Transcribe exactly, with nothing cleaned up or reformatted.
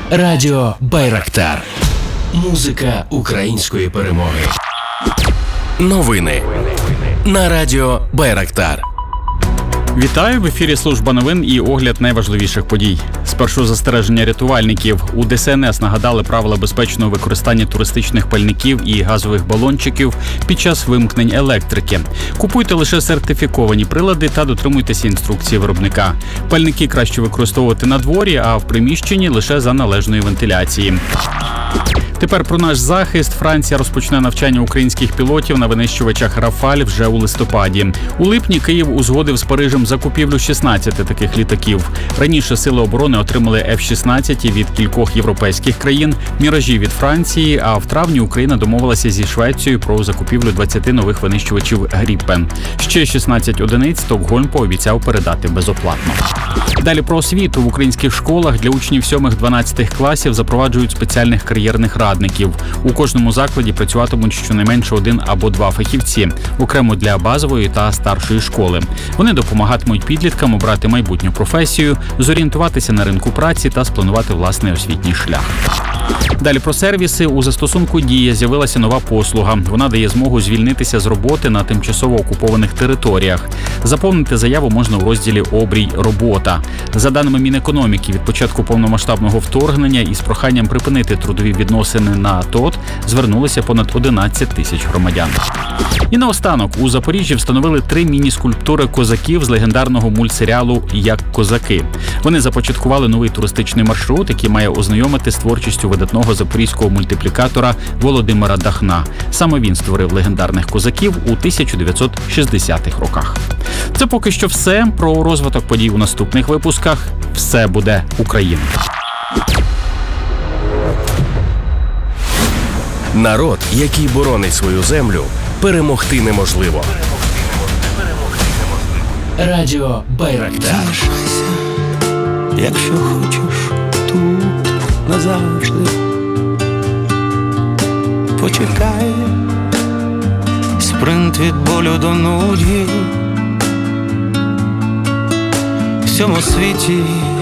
Радіо Байрактар. Музика української перемоги. Новини на Радіо Байрактар. Вітаю! В ефірі служба новин і огляд найважливіших подій. Спершу застереження рятувальників. У Д С Н С нагадали правила безпечного використання туристичних пальників і газових балончиків під час вимкнень електрики. Купуйте лише сертифіковані прилади та дотримуйтеся інструкції виробника. Пальники краще використовувати на дворі, а в приміщенні лише за належної вентиляції. Тепер про наш захист. Франція розпочне навчання українських пілотів на винищувачах «Рафаль» вже у листопаді. У липні Київ узгодив з Парижем закупівлю шістнадцяти таких літаків. Раніше сили оборони отримали Ф шістнадцять від кількох європейських країн, «Міражі» від Франції, а в травні Україна домовилася зі Швецією про закупівлю двадцяти нових винищувачів «Гріппен». Ще шістнадцять одиниць Стокгольм пообіцяв передати безоплатно. Далі про освіту. В українських школах для учнів сьомих-дванадцятих класів запроваджують спеціальних кар'єрних радників. У кожному закладі працюватимуть щонайменше один або два фахівці, окремо для базової та старшої школи. Вони допомагатимуть підліткам обрати майбутню професію, зорієнтуватися на ринку праці та спланувати власний освітній шлях. Далі про сервіси. У застосунку «Дія» з'явилася нова послуга. Вона дає змогу звільнитися з роботи на тимчасово окупованих територіях. Заповнити заяву можна у розділі «Обрій робота». За даними Мінекономіки, від початку повномасштабного вторгнення із проханням припинити трудові відносини на ТОТ звернулися понад одинадцять тисяч громадян. І наостанок, у Запоріжжі встановили три міні-скульптури козаків з легендарного мультсеріалу «Як козаки». Вони започаткували новий туристичний маршрут, який має ознайомити з творчістю видатного запорізького мультиплікатора Володимира Дахна. Саме він створив легендарних козаків у тисяча дев'ятсот шістдесятих роках. Це поки що все. Про розвиток подій у наступних випусках. Все буде Україна. Народ, який боронить свою землю, перемогти неможливо. Радіо Байрактар. Залишайся, якщо хочеш, тут назавжди. Почекай, спринт від болю до нудьги. В цьому світі